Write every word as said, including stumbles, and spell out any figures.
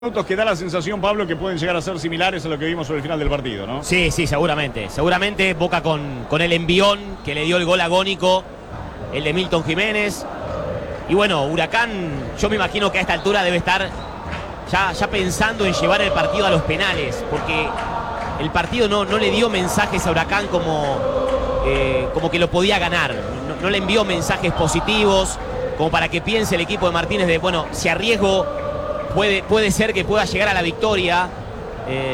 Minutos que da la sensación, Pablo, que pueden llegar a ser similares a lo que vimos sobre el final del partido, ¿no? Sí, sí, seguramente. Seguramente Boca con, con el envión que le dio el gol agónico, el de Milton Jiménez. Y bueno, Huracán, yo me imagino que a esta altura debe estar ya, ya pensando en llevar el partido a los penales, porque el partido no, no le dio mensajes a Huracán como, eh, como que lo podía ganar. No, no le envió mensajes positivos, como para que piense el equipo de Martínez de, bueno, si arriesgo, puede, puede ser que pueda llegar a la victoria. Eh,